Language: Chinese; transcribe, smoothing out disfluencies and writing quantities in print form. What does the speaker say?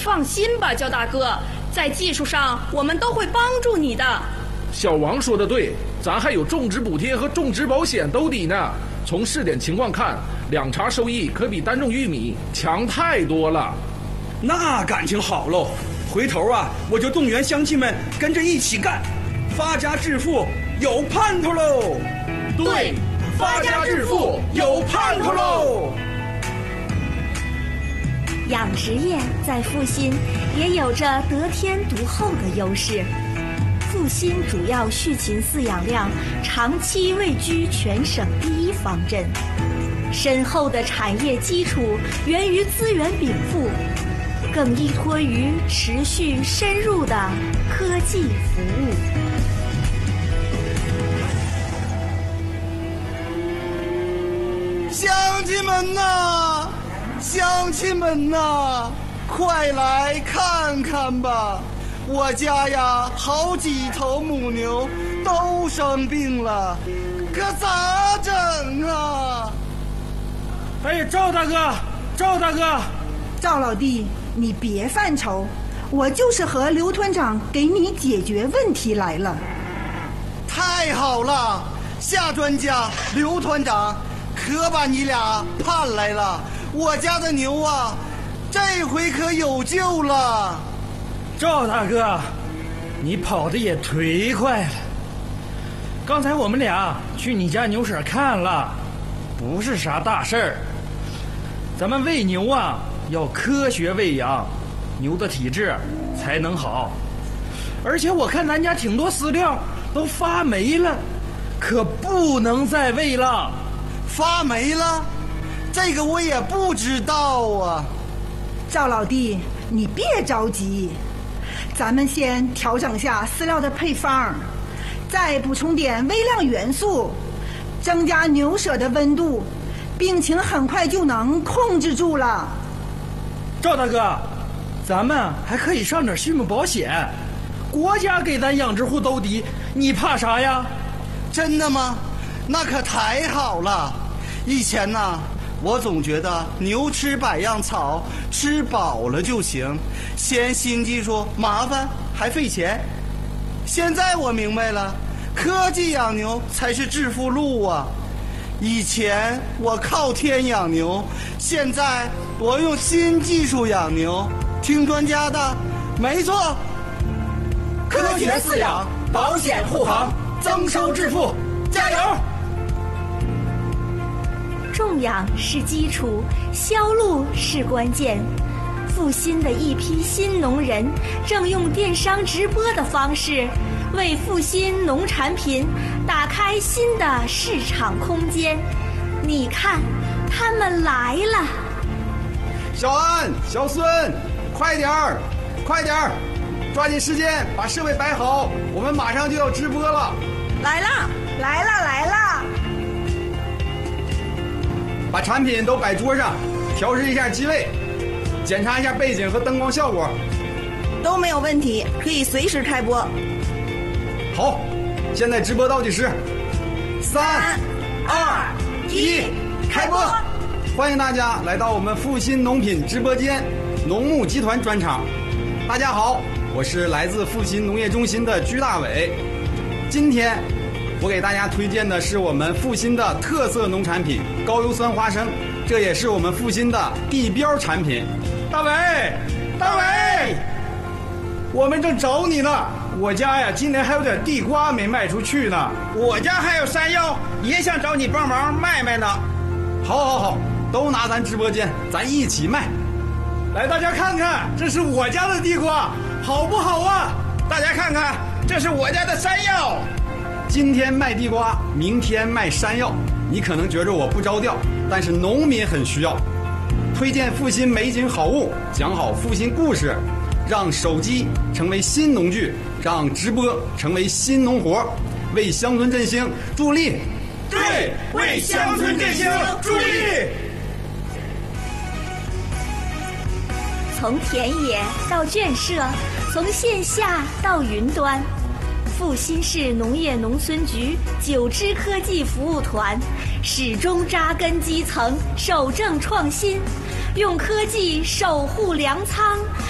放心吧，焦大哥，在技术上我们都会帮助你的。 小王说的对，咱还有种植补贴和种植保险兜底呢。从试点情况看，2茬收益可比单种玉米强太多了。 那感情好喽，回头啊，我就动员乡亲们跟着一起干，发家致富有盼头喽！ 对，发家致富有盼头喽！ 养殖业在阜新也有着得天独厚的优势。阜新主要畜禽饲养量长期位居全省第1方阵，深厚的产业基础源于资源禀赋，更依托于持续深入的科技服务。 乡亲们呐，乡亲们呐，快来看看吧！我家呀，好几头母牛都生病了，可咋整啊？ 哎，赵大哥， 赵老弟，你别犯愁，我就是和刘团长给你解决问题来了。 太好了，夏专家、刘团长可把你俩盼来了，我家的牛啊，这回可有救了。 赵大哥，你跑得也忒快了。刚才我们俩去你家牛舍看了，不是啥大事儿。咱们喂牛啊，要科学喂养，牛的体质才能好。而且我看咱家挺多饲料都发霉了，可不能再喂了。 发霉了？这个我也不知道啊。 赵老弟，你别着急，咱们先调整下饲料的配方，再补充点微量元素，增加牛舍的温度，病情很快就能控制住了。 赵大哥，咱们还可以上点畜牧保险，国家给咱养殖户兜底，你怕啥呀？ 真的吗？那可太好了。以前呢，我总觉得牛吃百样草，吃饱了就行，嫌新技术麻烦还费钱。现在我明白了，科技养牛才是致富路啊！以前我靠天养牛，现在我用新技术养牛。听专家的，没错。 科学饲养，保险护航，增收致富，加油！ 种养是基础，销路是关键。阜新的一批新农人正用电商直播的方式，为阜新农产品打开新的市场空间。你看，他们来了！ 小安、小孙，快点儿，抓紧时间把设备摆好，我们马上就要直播了。 来啦！ 把产品都摆桌上，调试一下机位，检查一下背景和灯光效果。 都没有问题，可以随时开播。 好，现在直播倒计时，3、2、1，开播！欢迎大家来到我们阜新农品直播间农牧集团专场。大家好，我是来自阜新农业中心的居大伟。今天我给大家推荐的是我们阜新的特色农产品高油酸花生，这也是我们阜新的地标产品。 大伟，我们正找你呢。我家呀，今年还有点地瓜没卖出去呢。 我家还有山药，也想找你帮忙卖卖呢。 好，都拿咱直播间，咱一起卖。 来，大家看看，这是我家的地瓜，好不好啊？ 大家看看，这是我家的山药。 今天卖地瓜，明天卖山药，你可能觉着我不着调，但是农民很需要。推荐阜新美景好物，讲好阜新故事，让手机成为新农具，让直播成为新农活，为乡村振兴助力。 对，为乡村振兴助力。 从田野到建设，从线下到云端，阜新市农业农村局9支科技服务团始终扎根基层，守正创新，用科技守护粮仓，